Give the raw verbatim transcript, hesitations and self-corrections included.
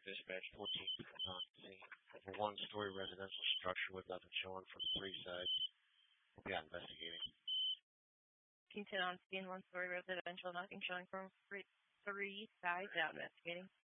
Dispatch fourteen on scene of a one-story residential structure with nothing showing from three sides. We are investigating. Kington on scene, one-story residential, nothing showing from three, three sides, out investigating.